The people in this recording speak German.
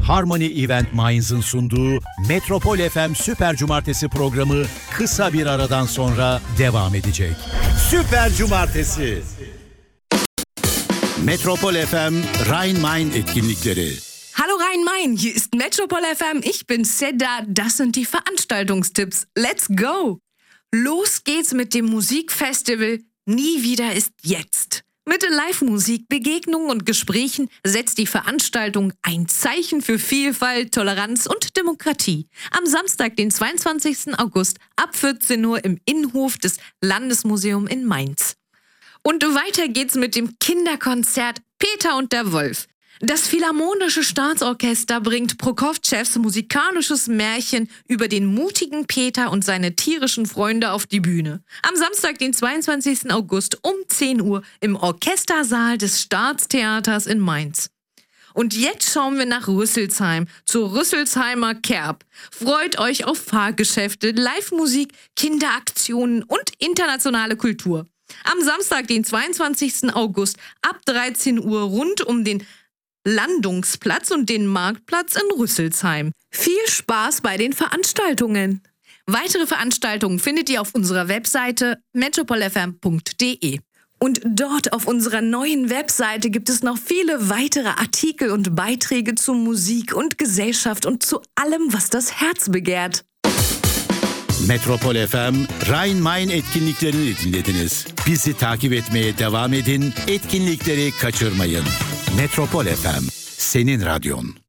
Harmony Event Minds'ın sunduğu Metropol FM Süper Cumartesi programı kısa bir aradan sonra devam edecek. Süper Cumartesi. Metropol FM Rhein-Main etkinlikleri. Hallo Rhein-Main, hier ist Metropol FM, ich bin Seda, das sind die Veranstaltungstipps. Let's go! Los geht's mit dem Musikfestival Nie wieder ist jetzt. Mit Live-Musik, Begegnungen und Gesprächen setzt die Veranstaltung ein Zeichen für Vielfalt, Toleranz und Demokratie. Am Samstag, den 22. August ab 14 Uhr im Innenhof des Landesmuseums in Mainz. Und weiter geht's mit dem Kinderkonzert Peter und der Wolf. Das Philharmonische Staatsorchester bringt Prokofjews musikalisches Märchen über den mutigen Peter und seine tierischen Freunde auf die Bühne. Am Samstag, den 22. August um 10 Uhr im Orchestersaal des Staatstheaters in Mainz. Und jetzt schauen wir nach Rüsselsheim, zur Rüsselsheimer Kerb. Freut euch auf Fahrgeschäfte, Live-Musik, Kinderaktionen und internationale Kultur. Am Samstag, den 22. August ab 13 Uhr rund um den Landungsplatz und den Marktplatz in Rüsselsheim. Viel Spaß bei den Veranstaltungen. Weitere Veranstaltungen findet ihr auf unserer Webseite metropolfm.de. Und dort auf unserer neuen Webseite gibt es noch viele weitere Artikel und Beiträge zu Musik und Gesellschaft und zu allem, was das Herz begehrt. Metropol FM Rhein-Main etkinliklerini dinlediniz. Bizi takip etmeye devam edin, etkinlikleri kaçırmayın. Metropol FM, senin radyon.